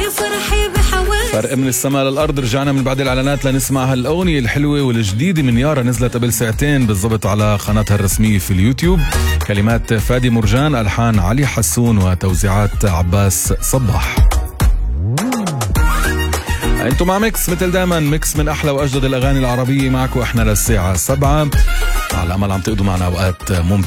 فرق من السماء للأرض. رجعنا من بعد الإعلانات لنسمع هالأغنية الحلوة والجديدة من يارا، نزلت قبل ساعتين بالضبط على قناتها الرسمية في اليوتيوب. كلمات فادي مرجان، ألحان علي حسون، وتوزيعات عباس صباح. انتم مع ميكس مثل دائما، ميكس من أحلى وأجدد الأغاني العربية معكم احنا للساعة 7. على أمل عم تقضوا معنا أوقات ممتعة.